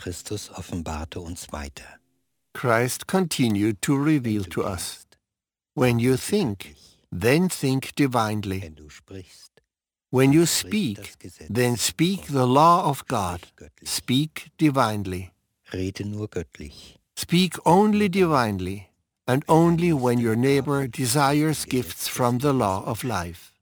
Christus offenbarte uns weiter. Christ continued to reveal to us. When you think, then think divinely. Wenn du sprichst, When you sprich das speak, Gesetz then speak the law of God. Speak divinely. Rede nur göttlich. Speak only divinely, and only when your neighbor desires gifts from the law of life.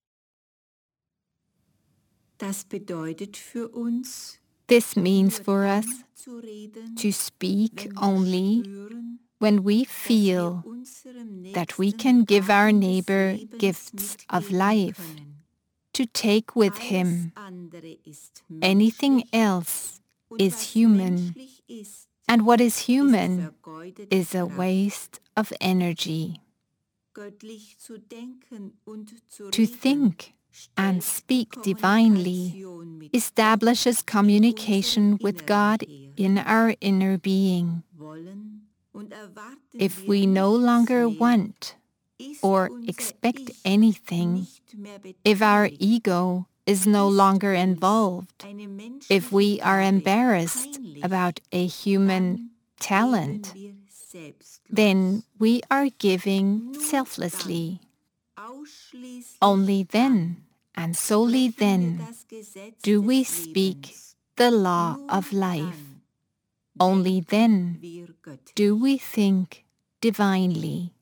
Das bedeutet für uns, This means for us to speak only when we feel that we can give our neighbor gifts of life, to take with him. Anything else is human, and what is human is a waste of energy. To think and speak divinely establishes communication with God in our inner being. If we no longer want or expect anything, if our ego is no longer involved, if we are embarrassed about a human talent, then we are giving selflessly. Only then, and solely then, do we speak the law of life. Only then do we think divinely.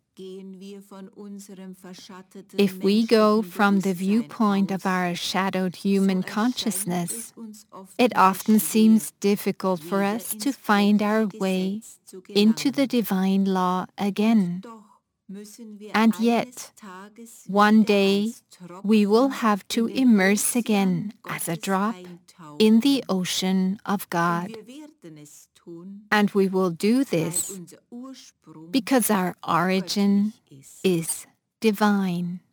If we go from the viewpoint of our shadowed human consciousness, it often seems difficult for us to find our way into the divine law again. And yet, one day, we will have to immerse again as a drop in the ocean of God. And we will do this because our origin is divine.